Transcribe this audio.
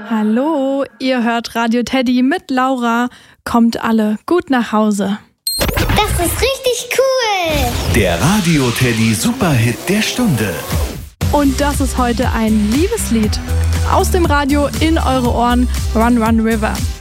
Hallo, ihr hört Radio Teddy mit Laura. Kommt alle gut nach Hause. Das ist richtig cool. Der Radio Teddy Superhit der Stunde. Und das ist heute ein Liebeslied. Aus dem Radio in eure Ohren, Run Run River.